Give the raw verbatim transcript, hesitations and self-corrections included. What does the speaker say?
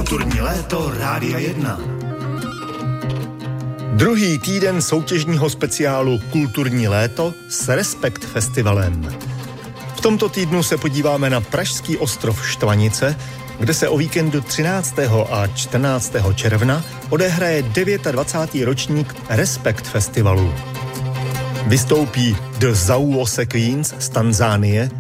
Kulturní léto Rádia jedna. Druhý týden soutěžního speciálu Kulturní léto s Respekt festivalem. V tomto týdnu se podíváme na pražský ostrov Štvanice, kde se o víkendu třináctého a čtrnáctého června odehraje dvacátý devátý ročník Respekt festivalu. Vystoupí The Zauwose Queens z Tanzánie,